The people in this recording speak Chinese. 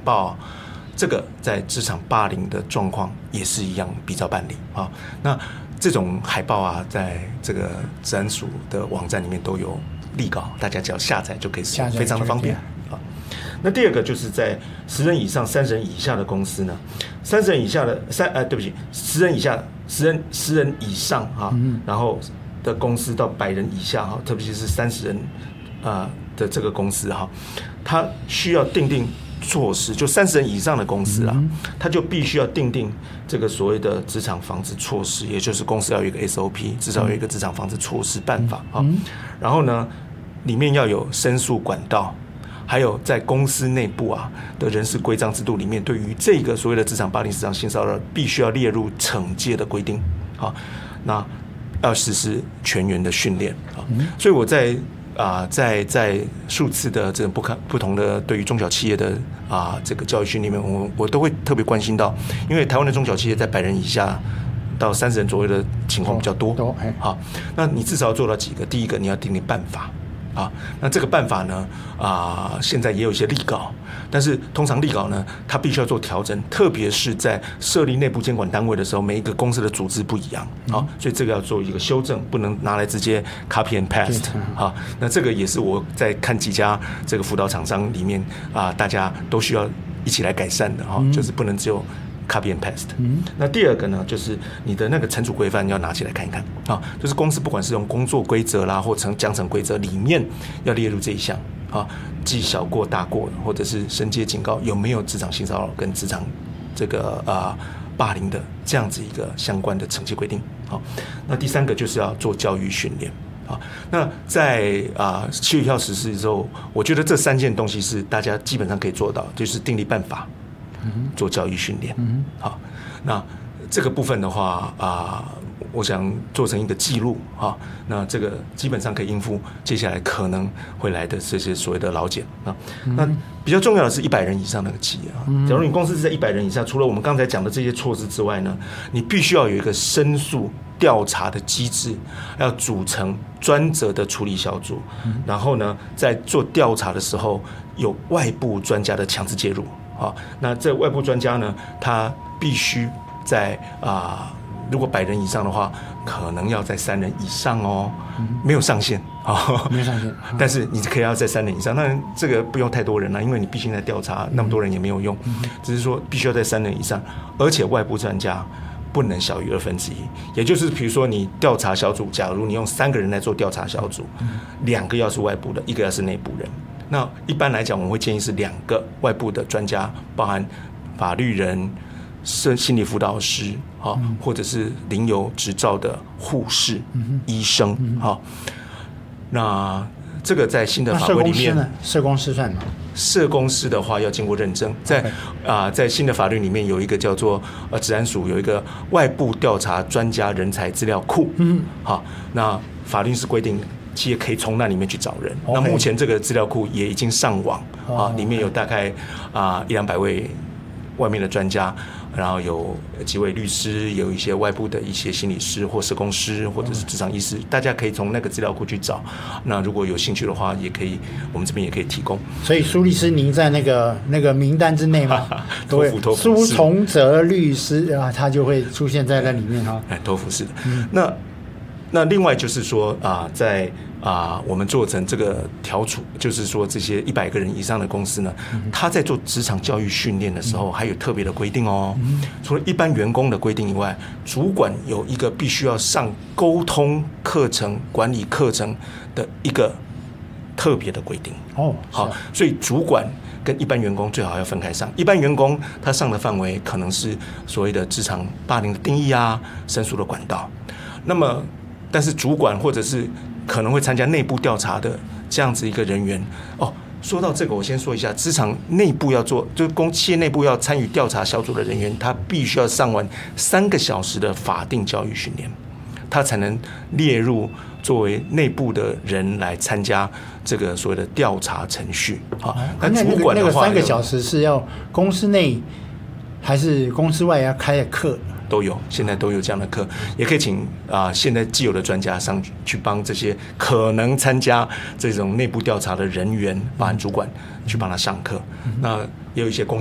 报，这个在职场霸凌的状况也是一样比照办理啊。那这种海报啊，在这个治安署的网站里面都有立稿，大家只要下载就可以使用，非常的方便啊。那第二个就是在10人以上30人以下的公司呢，30人以下的对不起，10人以下10人以上哈，然后的公司到100人以下哈，特别是30人的这个公司哈，它需要订定措施，就30人以上的公司啦，它就必须要订定这个所谓的职场防治措施，也就是公司要有一个 SOP， 至少有一个职场防治措施办法啊。然后呢，里面要有申诉管道，还有在公司内部啊的人事规章制度里面，对于这个所谓的职场霸凌、职场性骚扰，必须要列入惩戒的规定啊。那要实施全员的训练啊。所以我在数次的这种不同的对于中小企业的这个教育训练里面，我都会特别关心到，因为台湾的中小企业在100人以下到30人左右的情况比较多。好，那你至少要做到几个？第一个，你要订定办法。那这个办法呢，现在也有一些立稿，但是通常立稿呢，它必须要做调整，特别是在设立内部监管单位的时候，每一个公司的组织不一样，所以这个要做一个修正，不能拿来直接 copy and paste。那这个也是我在看几家这个辅导厂商里面大家都需要一起来改善的就是不能只有copy and paste。那第二个呢，就是你的那个惩处规范要拿起来看一看就是公司不管是用工作规则啦，或奖惩规则里面要列入这一项记小过大过，或者是升阶警告，有没有职场性骚扰跟职场这个霸凌的这样子一个相关的惩戒规定。那第三个就是要做教育训练。那在7月1号实施之后，我觉得这3件东西是大家基本上可以做到，就是订立办法，做教育训练。好，那这个部分的话我想做成一个记录那这个基本上可以应付接下来可能会来的这些所谓的劳检那比较重要的是100人以上的企业假如你公司是在100人以下，除了我们刚才讲的这些措施之外呢，你必须要有一个申诉调查的机制，要组成专责的处理小组，然后呢，在做调查的时候有外部专家的强制介入。那这外部专家呢，他必须在如果100人以上的话，可能要在3人以上没有上限没有上限， 但是你可以要在3人以上。那这个不用太多人了，因为你毕竟在调查，那么多人也没有用，只是说必须要在3人以上，而且外部专家不能小于1/2，也就是比如说你调查小组，假如你用3个人来做调查小组，2个要是外部的，1个要是内部人。那一般来讲，我们会建议是2个外部的专家，包含法律人、心理辅导师或者是领有执照的护士、医生那这个在新的法规里面， 社工师算吗？ 社工师的话要经过认证，在新的法律里面有一个叫做治安署有一个外部调查专家人才资料库。那法律是规定企业可以从那里面去找人。那目前这个资料库也已经上网里面有大概100-200位外面的专家，然后有几位律师，有一些外部的一些心理师或社工师或者是职场医师，大家可以从那个资料库去找。那如果有兴趣的话，也可以，我们这边也可以提供。所以苏律师，您在那个名单之内吗？ 托福苏崇哲律师他就会出现在那里面托福是的。那另外就是说在我们做成这个调处，就是说这些100个人以上的公司呢，他在做职场教育训练的时候，还有特别的规定除了一般员工的规定以外，主管有一个必须要上沟通课程、管理课程的一个特别的规定。好，所以主管跟一般员工最好要分开上。一般员工他上的范围可能是所谓的职场霸凌的定义申诉的管道。那么但是主管或者是可能会参加内部调查的这样子一个人员说到这个，我先说一下，职场内部要做，就是企业内部要参与调查小组的人员，他必须要上完3个小时的法定教育训练，他才能列入作为内部的人来参加这个所谓的调查程序。 那主管的话，那个3个小时是要公司内还是公司外要开的课？ 都有，现在都有这样的课，也可以请现在既有的专家上去帮这些可能参加这种内部调查的人员，包含主管去帮他上课。那也有一些公